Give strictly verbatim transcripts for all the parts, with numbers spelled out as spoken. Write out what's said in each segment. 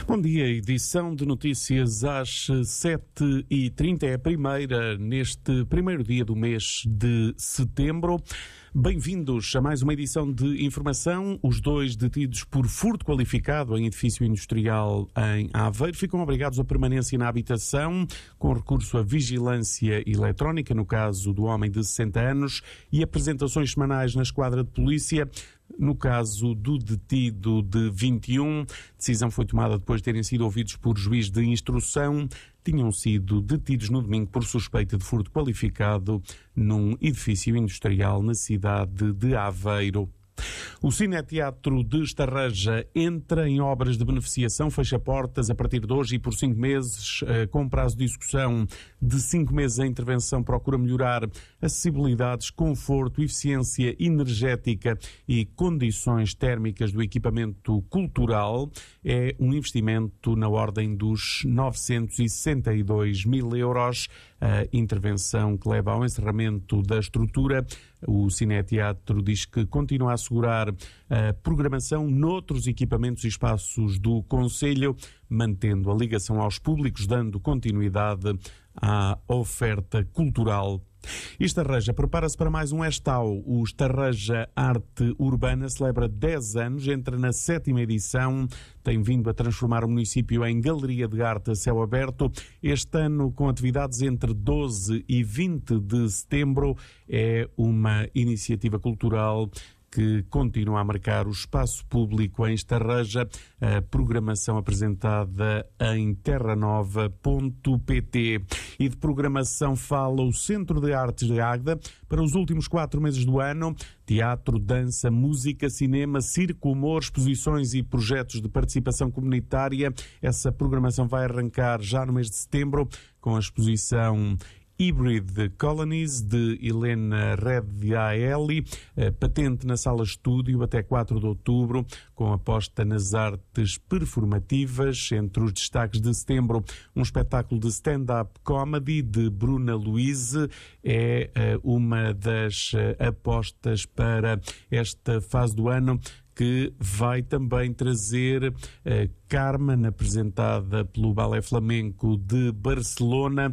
Bom dia, edição de notícias às sete e trinta, é a primeira neste primeiro dia do mês de setembro. Bem-vindos a mais uma edição de informação. Os dois detidos por furto qualificado em edifício industrial em Aveiro ficam obrigados a permanência na habitação com recurso à vigilância eletrónica, no caso do homem de sessenta anos, e apresentações semanais na esquadra de polícia, no caso do detido de vinte e um. A decisão foi tomada depois de terem sido ouvidos por juiz de instrução. Tinham sido detidos no domingo por suspeita de furto qualificado num edifício industrial na cidade de Aveiro. O Cineteatro de Estarreja entra em obras de beneficiação, fecha portas a partir de hoje e por cinco meses, com prazo de execução de cinco meses. A intervenção procura melhorar acessibilidades, conforto, eficiência energética e condições térmicas do equipamento cultural. É um investimento na ordem dos novecentos e sessenta e dois mil euros. A intervenção que leva ao encerramento da estrutura. O Cineteatro diz que continua a assegurar a programação noutros equipamentos e espaços do concelho, mantendo a ligação aos públicos, dando continuidade à oferta cultural. Estarreja prepara-se para mais um Estau. O Estarreja Arte Urbana celebra dez anos, entra na sétima edição, tem vindo a transformar o município em galeria de arte a céu aberto. Este ano, com atividades entre doze e vinte de setembro, é uma iniciativa cultural que continua a marcar o espaço público em Estarreja. A programação apresentada em terra nova ponto pt. E de programação fala o Centro de Artes de Águeda. Para os últimos quatro meses do ano, teatro, dança, música, cinema, circo, humor, exposições e projetos de participação comunitária. Essa programação vai arrancar já no mês de setembro com a exposição Hybrid Colonies, de Helena Rediaeli, patente na Sala Estúdio até quatro de outubro, com aposta nas artes performativas. Entre os destaques de setembro, um espetáculo de stand-up comedy de Bruna Luise é uma das apostas para esta fase do ano, que vai também trazer uh, Carmen, apresentada pelo Balé Flamenco de Barcelona.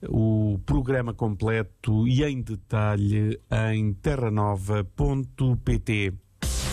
O programa completo e em detalhe em terra nova ponto pt.